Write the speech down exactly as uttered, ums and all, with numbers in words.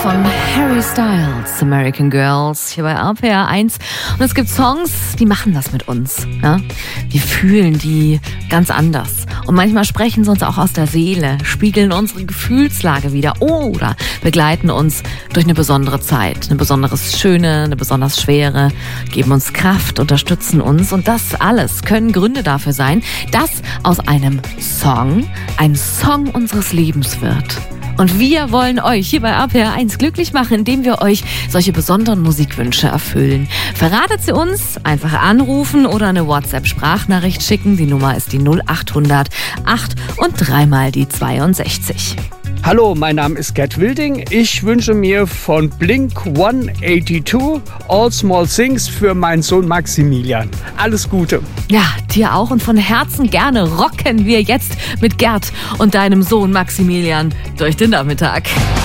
Von Harry Styles, American Girls, hier bei R P R eins. Und es gibt Songs, die machen das mit uns. Ja? Wir fühlen die ganz anders. Und manchmal sprechen sie uns auch aus der Seele, spiegeln unsere Gefühlslage wider oder begleiten uns durch eine besondere Zeit. Eine besonders schöne, eine besonders schwere, geben uns Kraft, unterstützen uns. Und das alles können Gründe dafür sein, dass aus einem Song ein Song unseres Lebens wird. Und wir wollen euch hier bei R P R eins glücklich machen, indem wir euch solche besonderen Musikwünsche erfüllen. Verratet sie uns, einfach anrufen oder eine WhatsApp-Sprachnachricht schicken. Die Nummer ist die null acht hundert acht und dreimal die zweiundsechzig. Hallo, mein Name ist Gerd Wilding. Ich wünsche mir von Blink hundertzweiundachtzig All Small Things für meinen Sohn Maximilian. Alles Gute. Ja, dir auch und von Herzen gerne rocken wir jetzt mit Gerd und deinem Sohn Maximilian durch den Nachmittag.